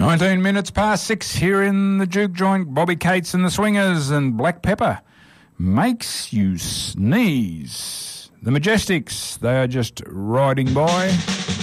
19 minutes past 6 here in the Juke Joint. Bobby Cates and the Swingers, and Black Pepper makes you sneeze. The Majestics, they are just riding by.